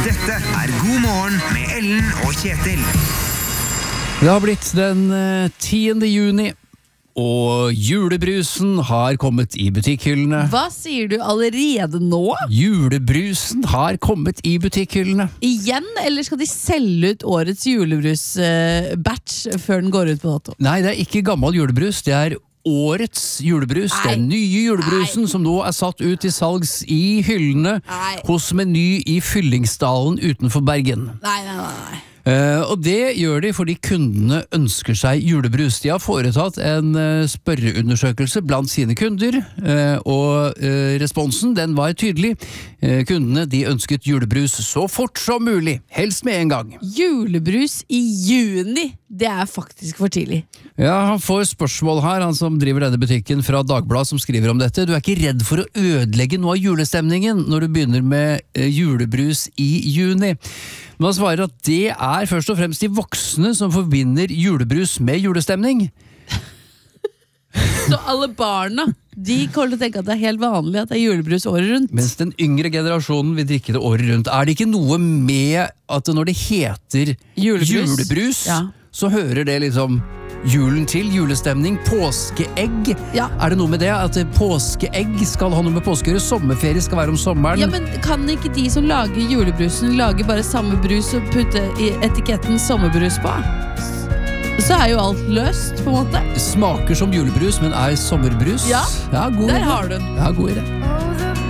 Dette God morgen med Ellen og Kjetil. Det har blitt den 10. juni, og julebrusen har kommet i butikkhyllene. Hva sier du allerede nå? Julebrusen har kommet i butikkhyllene. Igjen, eller skal de selge ut årets julebrus-batch før den går ut på dato? Nei, det er ikke gammel julebrus, det er årets julebrus. Nei. Den nye julebrusen som nå er satt ut til salgs i hyllene Nei. hos Meny i Fyllingsdalen utenfor Bergen. Nei. Og det gjør de fordi kundene ønsker seg julebrus. De har foretatt en spørreundersøkelse blant sine kunder, og responsen den var tydelig. Kundene de ønsket julebrus så fort som mulig, helst med en gang. Julebrus i juni, det er faktisk for tidlig. Ja, han får spørsmål her, han som driver denne butikken fra Dagbladet som skriver om dette. Du er ikke redd for å ødelegge noe av julestemningen når du begynner med julebrus i juni? Men han svarer at det er først og fremst de voksne som forbinder julebrus med julestemning. Så alle barna, de kommer til å tenke at det er helt vanlig at det er julebrus året rundt. Mens den yngre generasjonen vil drikke det året rundt. Er det ikke noe med at når det heter julebrus, ja, så hører det liksom julen til, julestemning, påskeegg. Ja. Er det noe med det at påskeegg skal ha noe med påske å gjøre, sommerferie skal være om sommeren? Ja, men kan ikke de som lager julebrusen lage bare samme brus og putte i etiketten sommerbrus på? Så er jo alt løst, på en måte. Smaker som julebrus, men er sommerbrus? Ja, god der idé. har du den. Ja, god idé.